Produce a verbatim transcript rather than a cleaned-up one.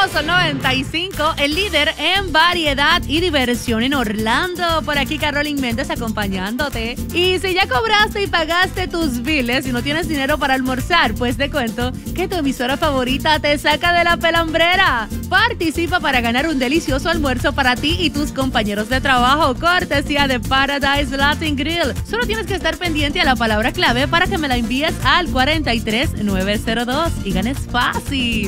Sol noventa y cinco, el líder en variedad y diversión en Orlando. Por aquí Carolyn Méndez acompañándote. Y si ya cobraste y pagaste tus biles y no tienes dinero para almorzar, pues te cuento que tu emisora favorita te saca de la pelambrera. Participa para ganar un delicioso almuerzo para ti y tus compañeros de trabajo, cortesía de Paradise Latin Grill. Solo tienes que estar pendiente a la palabra clave para que me la envíes al cuatro tres nueve cero dos y ganes fácil.